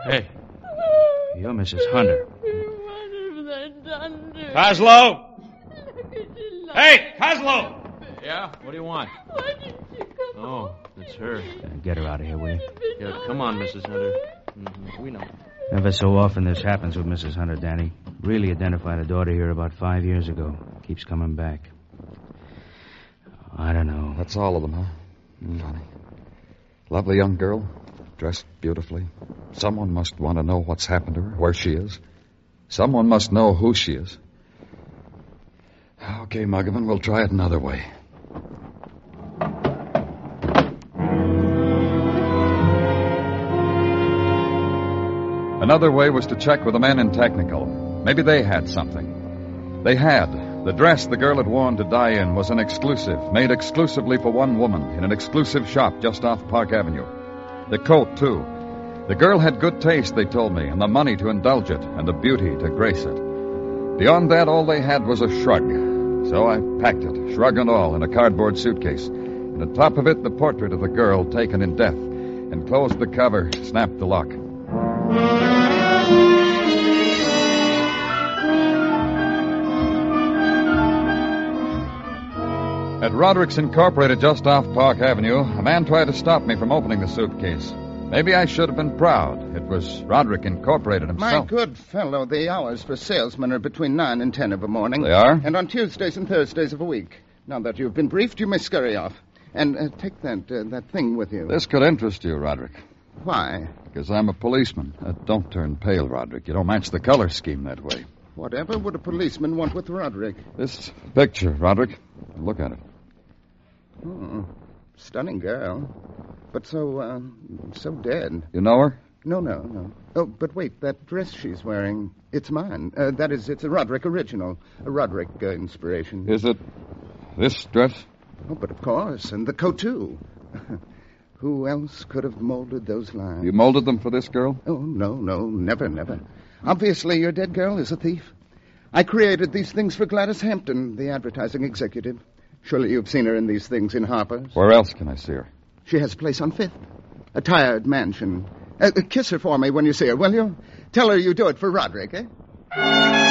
Hey, you're Mrs. Hunter. What have they done to me? Coslow! Hey, Coslow! Yeah? What do you want? Why didn't you come Oh, it's her. Get her out of here, will you? Yeah, come on, Mrs. Hunter. We know. Ever so often this happens with Mrs. Hunter, Danny. Really identified a daughter here about 5 years ago. Keeps coming back. I don't know. That's all of them, huh? Funny. Lovely young girl, dressed beautifully. Someone must want to know what's happened to her, where she is. Someone must know who she is. Okay, Muggavan, we'll try it another way. Another way was to check with the men in technical. Maybe they had something. They had. The dress the girl had worn to die in was an exclusive, made exclusively for one woman in an exclusive shop just off Park Avenue. The coat, too. The girl had good taste, they told me, and the money to indulge it, and the beauty to grace it. Beyond that, all they had was a shrug. So I packed it, shrug and all, in a cardboard suitcase. And on top of it, the portrait of the girl taken in death. And closed the cover, snapped the lock. At Roderick's Incorporated just off Park Avenue, a man tried to stop me from opening the suitcase. Maybe I should have been proud. It was Roderick Incorporated himself. My good fellow, the hours for salesmen are between 9 and 10 of a morning. They are? And on Tuesdays and Thursdays of a week. Now that you've been briefed, you may scurry off. And take that thing with you. This could interest you, Roderick. Why? Because I'm a policeman. Don't turn pale, Roderick. You don't match the color scheme that way. Whatever would a policeman want with Roderick? This picture, Roderick. Look at it. Oh, stunning girl. But so dead. You know her? No. Oh, but wait, that dress she's wearing, it's mine. That is, it's a Roderick original. A Roderick inspiration. Is it this dress? Oh, but of course, and the coat, too. Who else could have molded those lines? You molded them for this girl? Oh, no, never. Obviously, your dead girl is a thief. I created these things for Gladys Hampton, the advertising executive. Surely you've seen her in these things in Harper's. Where else can I see her? She has a place on Fifth. A tired mansion. Kiss her for me when you see her, will you? Tell her you do it for Roderick, eh?